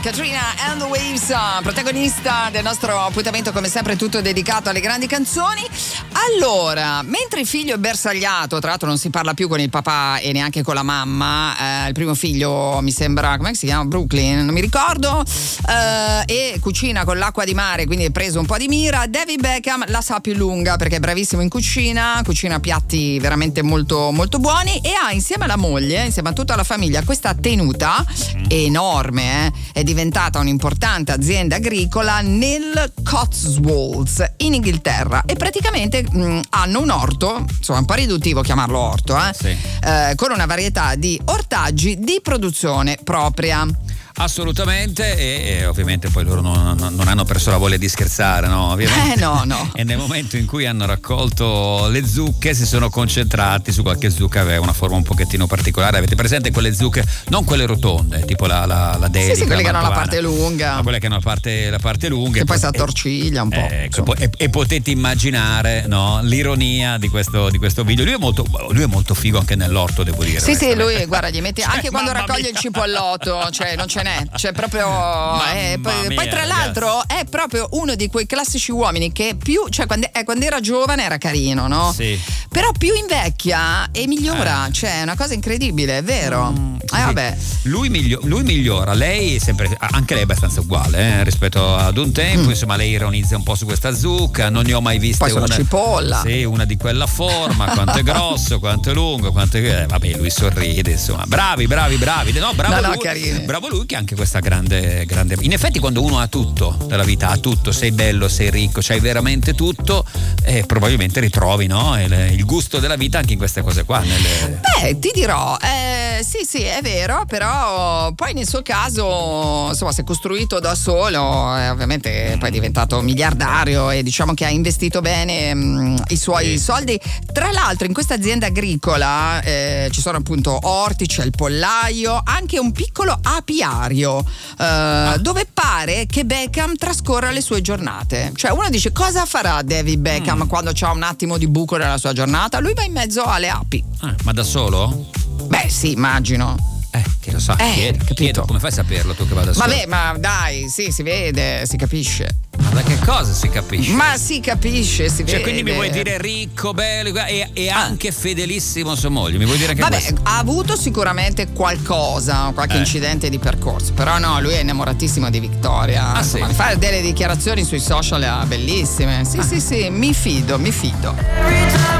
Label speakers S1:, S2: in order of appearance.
S1: Katrina and the Waves, protagonista del nostro appuntamento, come sempre tutto dedicato alle grandi canzoni. Allora, mentre il figlio è bersagliato, tra l'altro non si parla più con il papà e neanche con la mamma, il primo figlio mi sembra, come si chiama? Brooklyn, non mi ricordo, e cucina con l'acqua di mare, quindi è preso un po' di mira. David Beckham la sa più lunga perché è bravissimo in cucina piatti veramente molto molto buoni, e ha insieme alla moglie, insieme a tutta la famiglia, questa tenuta enorme, è diventata un'importante azienda agricola nel Cotswolds in Inghilterra, e praticamente hanno un orto, insomma un po' riduttivo chiamarlo orto,
S2: sì,
S1: con una varietà di ortaggi di produzione propria.
S2: Assolutamente, e ovviamente poi loro non hanno perso la voglia di scherzare, no? Ovviamente.
S1: No.
S2: E nel momento in cui hanno raccolto le zucche si sono concentrati su qualche zucca, aveva una forma un pochettino particolare. Avete presente quelle zucche, non quelle rotonde, tipo la Dedica?
S1: Sì, quelle che hanno la parte lunga.
S2: Ma quelle che hanno la parte lunga.
S1: Che poi si attorciglia un po'.
S2: E potete immaginare, no, l'ironia di questo video. Lui è molto figo anche nell'orto, devo dire.
S1: Sì, lui, guarda, gli metti anche quando raccoglie il cipollotto, cioè non ce n'è, cioè proprio poi tra l'altro è proprio uno di quei classici uomini che più, cioè quando era giovane era carino, no?
S2: Sì.
S1: Però più invecchia e migliora, cioè è una cosa incredibile, è vero.
S2: Sì.
S1: Vabbè.
S2: Lui migliora, lei sempre, anche lei è abbastanza uguale rispetto ad un tempo, insomma lei ironizza un po' su questa zucca, non ne ho mai viste
S1: poi
S2: una
S1: cipolla.
S2: Sì, una di quella forma, quanto è grosso, quanto è lungo, vabbè, lui sorride, insomma. Bravi. No, bravo lui. Carini. Bravo lui che ha anche questa grande. In effetti quando uno ha tutto nella vita, ha tutto, sei bello, sei ricco, c'hai veramente tutto, probabilmente ritrovi, no? Il gusto della vita anche in queste cose qua.
S1: Beh, ti dirò, sì, è vero, però poi nel suo caso, insomma, si è costruito da solo, ovviamente poi è diventato miliardario e diciamo che ha investito bene i suoi soldi. Tra l'altro in questa azienda agricola ci sono appunto orti, c'è il pollaio, anche un piccolo apiario dove pare che Beckham trascorra le sue giornate. Cioè uno dice: cosa farà David Beckham quando c'ha un attimo di buco nella sua giornata? Lui va in mezzo alle api.
S2: Ma da solo?
S1: Beh sì, immagino.
S2: Che lo sa, chiedo, come fai a saperlo tu che vada solo?
S1: Vabbè, ma dai, sì, si vede, si capisce.
S2: Ma da che cosa si capisce?
S1: Ma si capisce, si vede.
S2: Quindi mi vuoi dire ricco, bello e anche fedelissimo a sua moglie? Mi vuoi dire che
S1: ha avuto sicuramente qualche incidente di percorso, però no, lui è innamoratissimo di Victoria. Insomma,
S2: sì?
S1: Fare delle dichiarazioni sui social bellissime. Sì, mi fido.